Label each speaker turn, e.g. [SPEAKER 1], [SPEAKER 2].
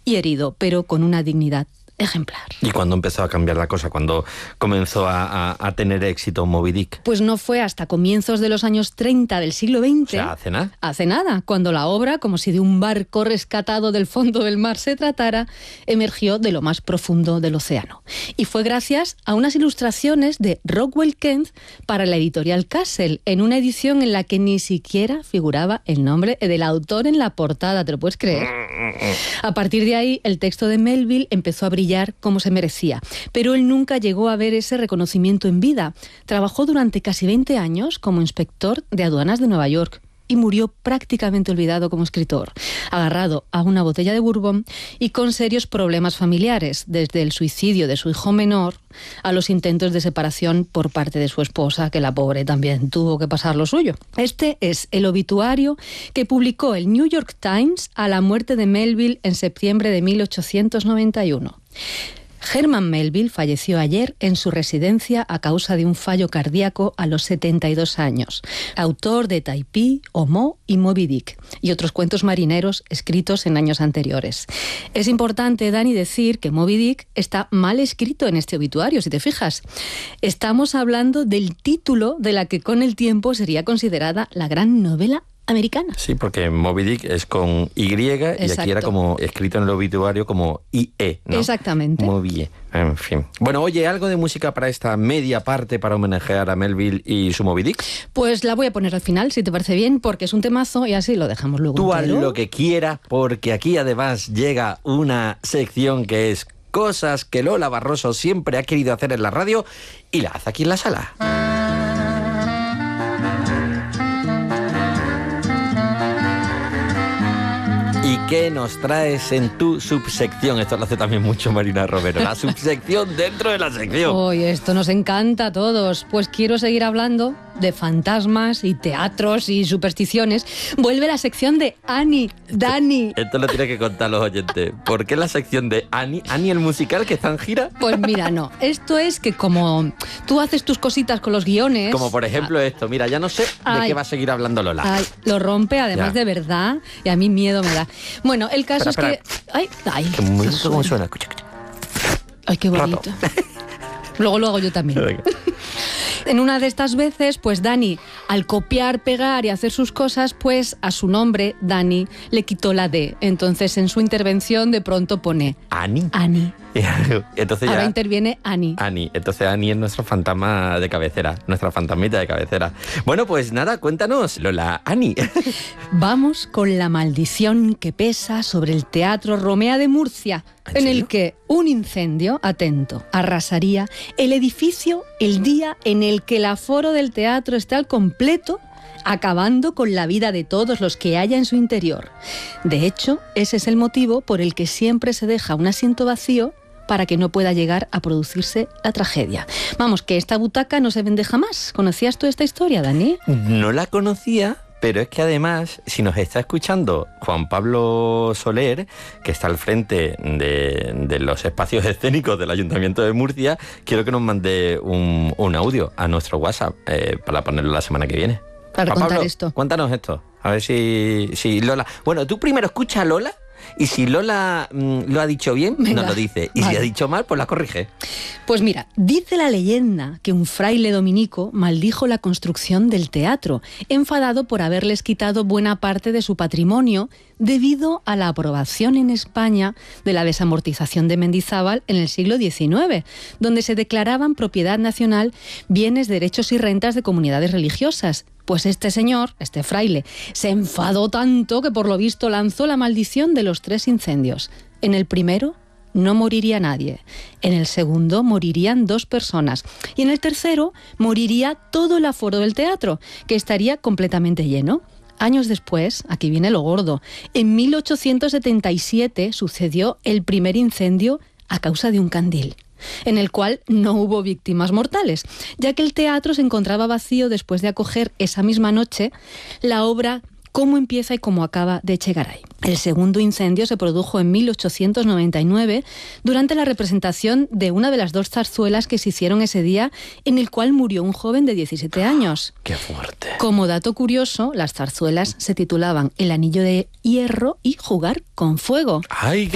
[SPEAKER 1] y herido, pero con una dignidad ejemplar.
[SPEAKER 2] ¿Y cuándo empezó a cambiar la cosa? ¿Cuándo comenzó a tener éxito Moby Dick?
[SPEAKER 1] Pues no fue hasta comienzos de los años 30 del siglo XX.
[SPEAKER 2] O sea, ¿hace nada?
[SPEAKER 1] Hace nada, cuando la obra, como si de un barco rescatado del fondo del mar se tratara, emergió de lo más profundo del océano. Y fue gracias a unas ilustraciones de Rockwell Kent para la editorial Castle, en una edición en la que ni siquiera figuraba el nombre del autor en la portada, ¿te lo puedes creer? A partir de ahí, el texto de Melville empezó a brillar como se merecía, pero él nunca llegó a ver ese reconocimiento en vida. Trabajó durante casi 20 años como inspector de aduanas de Nueva York y murió prácticamente olvidado como escritor, agarrado a una botella de bourbon y con serios problemas familiares, desde el suicidio de su hijo menor a los intentos de separación por parte de su esposa, que la pobre también tuvo que pasar lo suyo. Este es el obituario que publicó el New York Times a la muerte de Melville en septiembre de 1891. Herman Melville falleció ayer en su residencia a causa de un fallo cardíaco a los 72 años. Autor de Typee, Homo y Moby Dick y otros cuentos marineros escritos en años anteriores. Es importante, Dani, decir que Moby Dick está mal escrito en este obituario, si te fijas. Estamos hablando del título de la que con el tiempo sería considerada la gran novela americana.
[SPEAKER 2] Sí, porque Moby Dick es con Y. Exacto. Y aquí era como escrito en el obituario como IE, ¿no?
[SPEAKER 1] Exactamente.
[SPEAKER 2] Moby, en fin. Bueno, oye, ¿algo de música para esta media parte para homenajear a Melville y su Moby Dick?
[SPEAKER 1] Pues la voy a poner al final, si te parece bien, porque es un temazo y así lo dejamos luego.
[SPEAKER 2] Tú haz lo que quieras, porque aquí además llega una sección que es cosas que Lola Barroso siempre ha querido hacer en la radio y la hace aquí en la sala. ¿Y qué nos traes en tu subsección? Esto lo hace también mucho Marina Romero, la subsección dentro de la sección.
[SPEAKER 1] Oye, esto nos encanta a todos. Pues quiero seguir hablando de fantasmas y teatros y supersticiones. Vuelve la sección de Annie, Dani.
[SPEAKER 2] Esto lo tiene que contar los oyentes. ¿Por qué la sección de Annie? ¿Annie el musical que está en gira?
[SPEAKER 1] Pues mira, no. Esto es que como tú haces tus cositas con los guiones...
[SPEAKER 2] Como por ejemplo esto. Mira, ya no sé de qué va a seguir hablando Lola.
[SPEAKER 1] Ay, lo rompe además de verdad y a mí miedo me da. Bueno, el caso
[SPEAKER 2] espera.
[SPEAKER 1] es que... Ay,
[SPEAKER 2] qué bonito cómo suena. Escucha.
[SPEAKER 1] Ay, qué bonito. Luego lo hago yo también. En una de estas veces, pues Dani, al copiar, pegar y hacer sus cosas, pues a su nombre, Dani, le quitó la D. Entonces, en su intervención, de pronto pone...
[SPEAKER 2] ¿Annie?
[SPEAKER 1] Annie.
[SPEAKER 2] Entonces
[SPEAKER 1] ahora
[SPEAKER 2] ya...
[SPEAKER 1] interviene Annie.
[SPEAKER 2] Annie. Entonces Annie es nuestro fantasma de cabecera, nuestra fantasmita de cabecera. Bueno, pues nada, cuéntanos, Lola, Annie.
[SPEAKER 1] Vamos con la maldición que pesa sobre el Teatro Romea de Murcia, en el que un incendio, atento, arrasaría el edificio el día en el que el aforo del teatro esté al completo, acabando con la vida de todos los que haya en su interior. De hecho, ese es el motivo por el que siempre se deja un asiento vacío para que no pueda llegar a producirse la tragedia. Vamos, que esta butaca no se vende jamás. ¿Conocías tú esta historia, Dani?
[SPEAKER 2] No la conocía, pero es que además, si nos está escuchando Juan Pablo Soler, que está al frente de los espacios escénicos del Ayuntamiento de Murcia, quiero que nos mande un audio a nuestro WhatsApp para ponerlo la semana que viene.
[SPEAKER 1] Para
[SPEAKER 2] Juan
[SPEAKER 1] contar
[SPEAKER 2] Pablo,
[SPEAKER 1] esto.
[SPEAKER 2] Cuéntanos esto. A ver si Lola... Bueno, tú primero escucha a Lola y si Lola lo ha dicho bien,
[SPEAKER 1] venga,
[SPEAKER 2] nos lo dice. Y
[SPEAKER 1] vale.
[SPEAKER 2] si ha dicho mal, pues la corrige.
[SPEAKER 1] Pues mira, dice la leyenda que un fraile dominico maldijo la construcción del teatro, enfadado por haberles quitado buena parte de su patrimonio debido a la aprobación en España de la desamortización de Mendizábal en el siglo XIX, donde se declaraban propiedad nacional bienes, derechos y rentas de comunidades religiosas. Pues este señor, este fraile, se enfadó tanto que por lo visto lanzó la maldición de los 3 incendios. En el primero no moriría nadie, en el segundo morirían 2 personas y en el tercero moriría todo el aforo del teatro, que estaría completamente lleno. Años después, aquí viene lo gordo, en 1877 sucedió el primer incendio a causa de un candil, en el cual no hubo víctimas mortales, ya que el teatro se encontraba vacío después de acoger esa misma noche la obra Cómo empieza y cómo acaba de Echegaray. El segundo incendio se produjo en 1899 durante la representación de una de las 2 zarzuelas que se hicieron ese día, en el cual murió un joven de 17 años.
[SPEAKER 2] ¡Qué fuerte!
[SPEAKER 1] Como dato curioso, las zarzuelas se titulaban El anillo de hierro y Jugar con fuego.
[SPEAKER 2] ¡Ay,